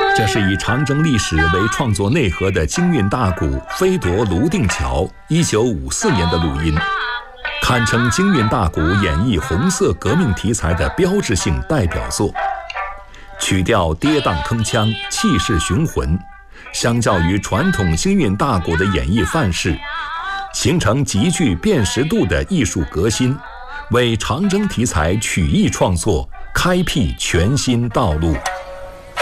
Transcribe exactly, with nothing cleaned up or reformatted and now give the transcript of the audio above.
这是以长征历史为创作内核的京韵大鼓《飞夺泸定桥》一九五四年的录音，堪称京韵大鼓演绎红色革命题材的标志性代表作。曲调跌宕铿锵，气势雄浑，相较于传统京韵大鼓的演绎范式，形成极具辨识度的艺术革新，为长征题材曲艺创作开辟全新道路。